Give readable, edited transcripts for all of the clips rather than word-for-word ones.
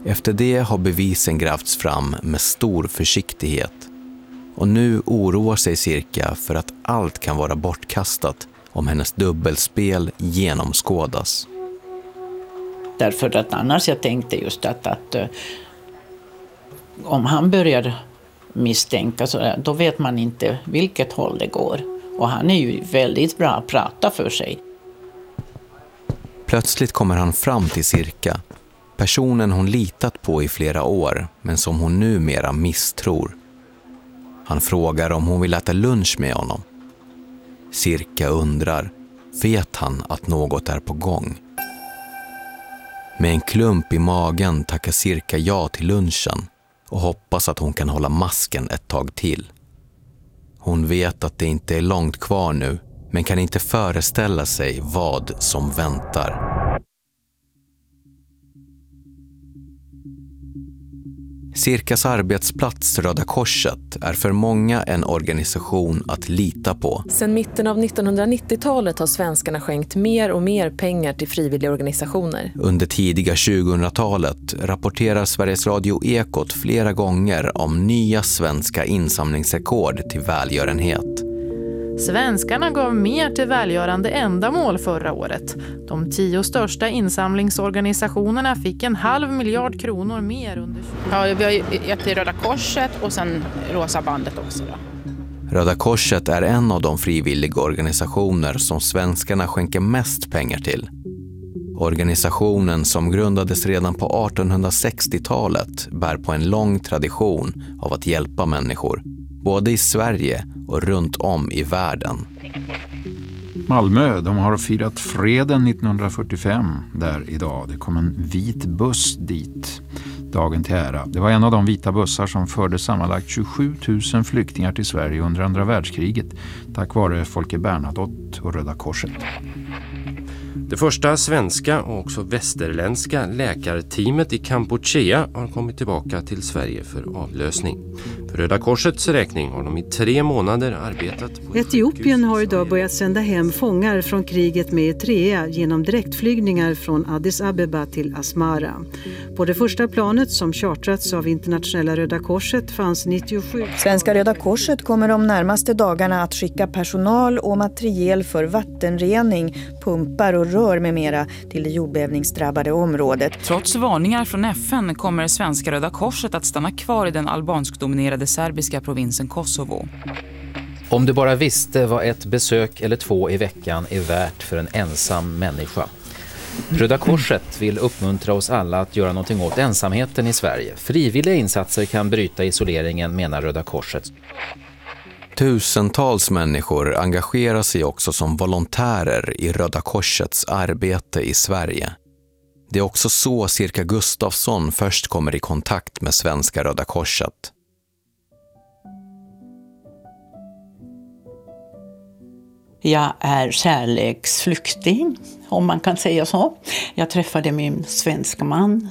Efter det har bevisen grävts fram med stor försiktighet. Och nu oroar sig Sirka för att allt kan vara bortkastat om hennes dubbelspel genomskådas. Därför att annars jag tänkte just att om han börjar misstänka så då vet man inte vilket håll det går. Och han är ju väldigt bra att prata för sig. Plötsligt kommer han fram till Sirka, personen hon litat på i flera år men som hon numera misstror. Han frågar om hon vill äta lunch med honom. Sirka undrar, vet han att något är på gång? Med en klump i magen tackar Sirka ja till lunchen och hoppas att hon kan hålla masken ett tag till. Hon vet att det inte är långt kvar nu, men kan inte föreställa sig vad som väntar. Sirkas arbetsplats Röda Korset är för många en organisation att lita på. Sedan mitten av 1990-talet har svenskarna skänkt mer och mer pengar till frivilliga organisationer. Under tidiga 2000-talet rapporterar Sveriges Radio Ekot flera gånger om nya svenska insamlingsrekord till välgörenhet. Svenskarna gav mer till välgörande ändamål förra året. De 10 största insamlingsorganisationerna fick 500 miljoner kronor mer under 20. Ja, vi har gett till Röda Korset och sen Rosa bandet också då. Röda Korset är en av de frivilliga organisationer som svenskarna skänker mest pengar till. Organisationen som grundades redan på 1860-talet bär på en lång tradition av att hjälpa människor, både i Sverige och runt om i världen. Malmö, de har firat freden 1945 där idag. Det kom en vit buss dit dagen till ära. Det var en av de vita bussar som förde sammanlagt 27 000 flyktingar till Sverige under andra världskriget tack vare Folke Bernadotte och Röda Korset. Det första svenska och också västerländska läkarteamet i Kampuchea har kommit tillbaka till Sverige för avlösning. För Röda Korsets räkning har de i 3 månader arbetat på Etiopien har idag börjat sända hem fångar från kriget med Eritrea genom direktflygningar från Addis Abeba till Asmara. På det första planet som chartrats av Internationella Röda Korset fanns 97. Svenska Röda Korset kommer de närmaste dagarna att skicka personal och materiel för vattenrening, pumpar och rör med mera till det jordbävningsdrabbade området. Trots varningar från FN kommer Svenska Röda Korset att stanna kvar i den albanskdominerade serbiska provinsen Kosovo. Om du bara visste vad ett besök eller 2 i veckan är värt för en ensam människa. Röda Korset vill uppmuntra oss alla att göra någonting åt ensamheten i Sverige. Frivilliga insatser kan bryta isoleringen, menar Röda Korset. Tusentals människor engagerar sig också som volontärer i Röda Korsets arbete i Sverige. Det är också så Sirka Gustafsson först kommer i kontakt med Svenska Röda Korset. Jag är kärleksflykting, om man kan säga så. Jag träffade min svenska man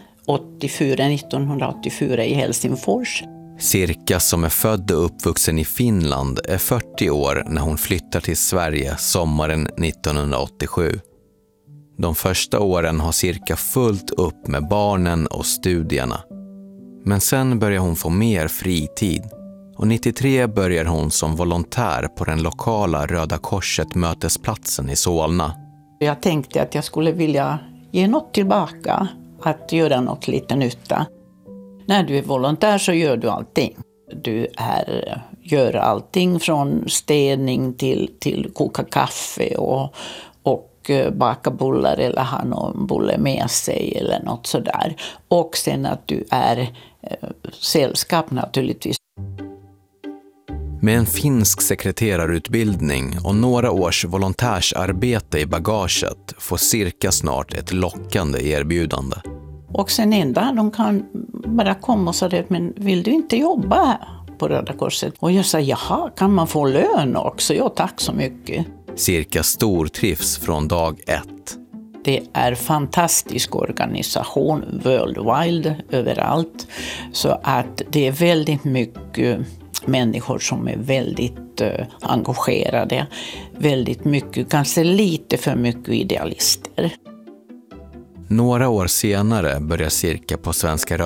1984 i Helsingfors. Sirka, som är född och uppvuxen i Finland, är 40 år när hon flyttar till Sverige sommaren 1987. De första åren har Sirka fullt upp med barnen och studierna. Men sen börjar hon få mer fritid. Och 93 börjar hon som volontär på den lokala Röda Korset mötesplatsen i Solna. Jag tänkte att jag skulle vilja ge något tillbaka, att göra något lite nytta. När du är volontär så gör du allting. Du gör allting från städning till koka kaffe och baka bullar eller ha någon bulle med sig eller något sådär. Och sen att du är sällskap naturligtvis. Med en finsk sekreterarutbildning och några års volontärsarbete i bagaget får Sirka snart ett lockande erbjudande. Och sen en dag de kan bara komma och säga, men vill du inte jobba här på Röda Korset? Och jag sa, jaha, kan man få lön också? Ja, tack så mycket. Sirka stortrivs från dag 1. Det är fantastisk organisation, worldwide, överallt. Så att det är väldigt mycket människor som är väldigt engagerade. Väldigt mycket, kanske lite för mycket idealister. Några år senare börjar Sirka på Svenska